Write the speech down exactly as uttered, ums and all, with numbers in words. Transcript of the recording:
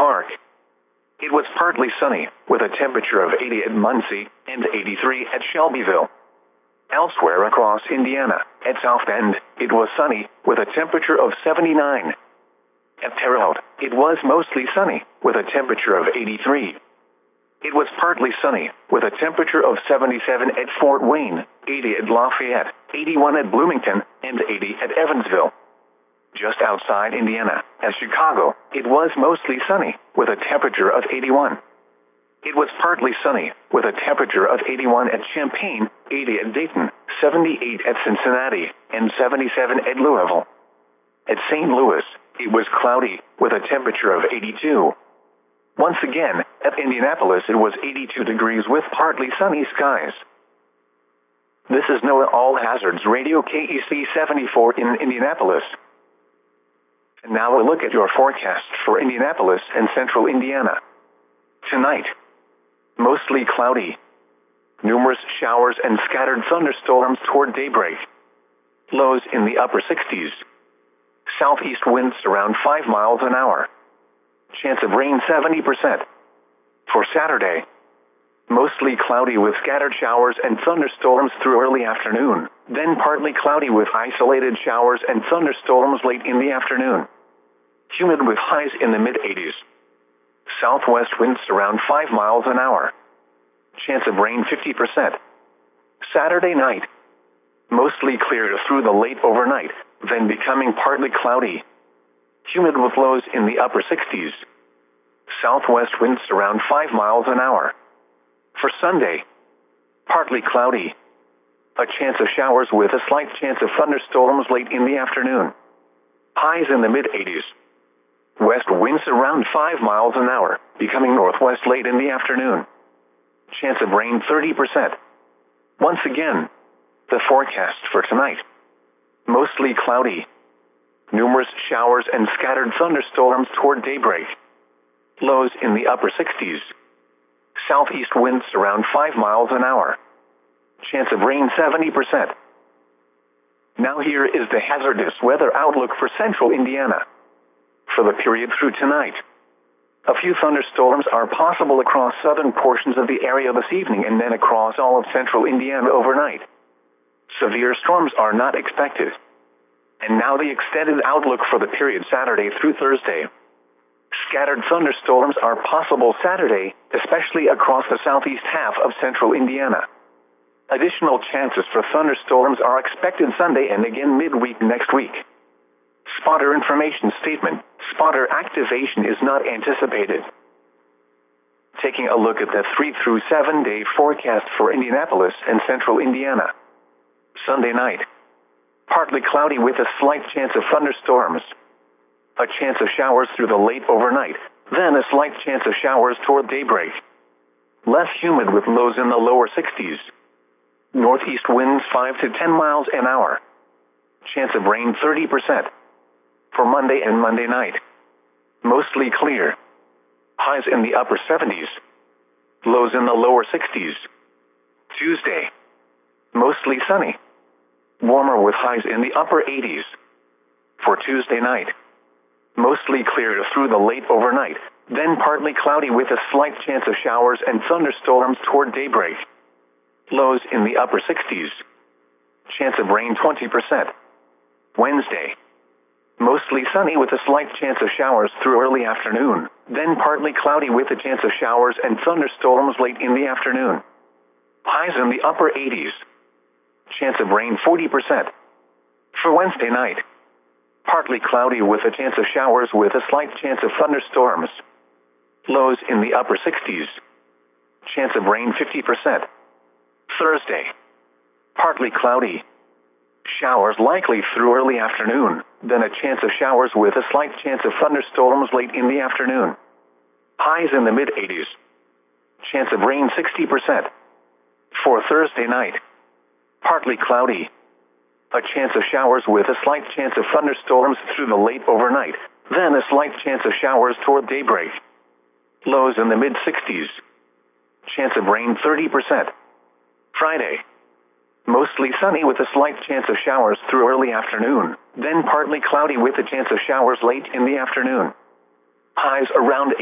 Park. It was partly sunny, with a temperature of eighty at Muncie and eighty-three at Shelbyville. Elsewhere across Indiana, at South Bend, it was sunny, with a temperature of seventy-nine. At Terre Haute, it was mostly sunny, with a temperature of eighty-three. It was partly sunny, with a temperature of seventy-seven at Fort Wayne, eighty at Lafayette, eighty-one at Bloomington, and eighty at Evansville. Just outside Indiana, at Chicago, it was mostly sunny, with a temperature of eighty-one. It was partly sunny, with a temperature of eighty-one at Champaign, eighty at Dayton, seventy-eight at Cincinnati, and seventy-seven at Louisville. At Saint Louis, it was cloudy, with a temperature of eighty-two. Once again, at Indianapolis it was eighty-two degrees with partly sunny skies. This is NOAA All Hazards Radio K E C seventy-four in Indianapolis. And now a look at your forecast for Indianapolis and central Indiana. Tonight, mostly cloudy. Numerous showers and scattered thunderstorms toward daybreak. Lows in the upper sixties. Southeast winds around five miles an hour. Chance of rain seventy percent. For Saturday, mostly cloudy with scattered showers and thunderstorms through early afternoon, then partly cloudy with isolated showers and thunderstorms late in the afternoon. Humid with highs in the mid-eighties. Southwest winds around five miles an hour. Chance of rain fifty percent. Saturday night, mostly clear through the late overnight, then becoming partly cloudy. Humid with lows in the upper sixties. Southwest winds around five miles an hour. For Sunday, partly cloudy. A chance of showers with a slight chance of thunderstorms late in the afternoon. Highs in the mid-eighties. West winds around five miles an hour, becoming northwest late in the afternoon. Chance of rain thirty percent. Once again, the forecast for tonight. Mostly cloudy. Numerous showers and scattered thunderstorms toward daybreak. Lows in the upper sixties. Southeast winds around five miles an hour. Chance of rain seventy percent. Now here is the hazardous weather outlook for central Indiana. For the period through tonight, a few thunderstorms are possible across southern portions of the area this evening and then across all of central Indiana overnight. Severe storms are not expected. And now the extended outlook for the period Saturday through Thursday. Scattered thunderstorms are possible Saturday, especially across the southeast half of central Indiana. Additional chances for thunderstorms are expected Sunday and again midweek next week. Spotter information statement: spotter activation is not anticipated. Taking a look at the three through seven day forecast for Indianapolis and central Indiana. Sunday night, partly cloudy with a slight chance of thunderstorms. A chance of showers through the late overnight, then a slight chance of showers toward daybreak. Less humid with lows in the lower sixties. Northeast winds five to ten miles an hour. Chance of rain thirty percent. For Monday and Monday night, mostly clear. Highs in the upper seventies. Lows in the lower sixties. Tuesday, mostly sunny. Warmer with highs in the upper eighties. For Tuesday night, mostly clear through the late overnight, then partly cloudy with a slight chance of showers and thunderstorms toward daybreak. Lows in the upper sixties. Chance of rain twenty percent. Wednesday, mostly sunny with a slight chance of showers through early afternoon, then partly cloudy with a chance of showers and thunderstorms late in the afternoon. Highs in the upper eighties. Chance of rain forty percent. For Wednesday night, partly cloudy with a chance of showers with a slight chance of thunderstorms. Lows in the upper sixties. Chance of rain fifty percent. Thursday, partly cloudy. Showers likely through early afternoon, then a chance of showers with a slight chance of thunderstorms late in the afternoon. Highs in the mid-eighties. Chance of rain sixty percent. For Thursday night, partly cloudy. A chance of showers with a slight chance of thunderstorms through the late overnight, then a slight chance of showers toward daybreak. Lows in the mid-sixties. Chance of rain thirty percent. Friday, mostly sunny with a slight chance of showers through early afternoon, then partly cloudy with a chance of showers late in the afternoon. Highs around